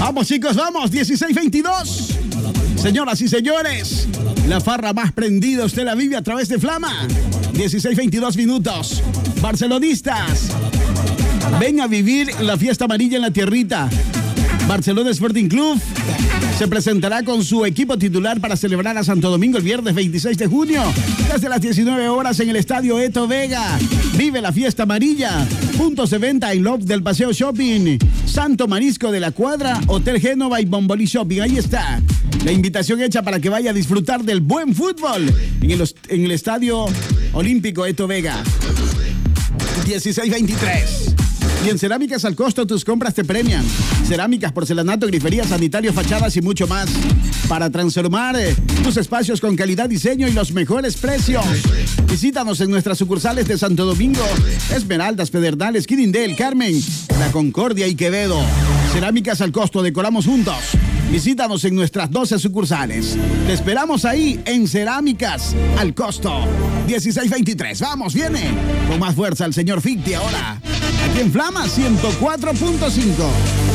Vamos, chicos, vamos. 16:22. Señoras y señores, la farra más prendida usted la vive a través de Flama. 16:22 minutos. Barcelonistas, ven a vivir la fiesta amarilla en la tierrita. Barcelona Sporting Club se presentará con su equipo titular para celebrar a Santo Domingo el viernes 26 de junio desde las 19 horas en el estadio Eto Vega. Vive la fiesta amarilla. Puntos de venta en Love del Paseo Shopping, Santo Marisco de la Cuadra, Hotel Génova y Bombolí Shopping. Ahí está la invitación hecha para que vaya a disfrutar del buen fútbol en el estadio olímpico Eto Vega. 16:23. Y en Cerámicas al Costo tus compras te premian. Cerámicas, porcelanato, grifería, sanitarios, fachadas y mucho más. Para transformar tus espacios con calidad, diseño y los mejores precios. Visítanos en nuestras sucursales de Santo Domingo, Esmeraldas, Pedernales, Quirindé, El Carmen, La Concordia y Quevedo. Cerámicas al Costo, decoramos juntos. Visítanos en nuestras 12 sucursales. Te esperamos ahí en Cerámicas al Costo. 16:23. Vamos, viene con más fuerza el señor Ficti ahora. Aquí en Flama 104.5.